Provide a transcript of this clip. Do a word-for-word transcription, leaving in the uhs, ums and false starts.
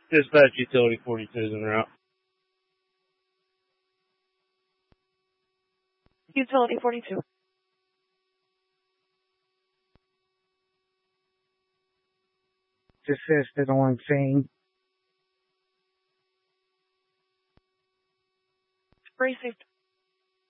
Dispatch Utility forty-two is en route. Utility forty-two. Assisted on scene. Received.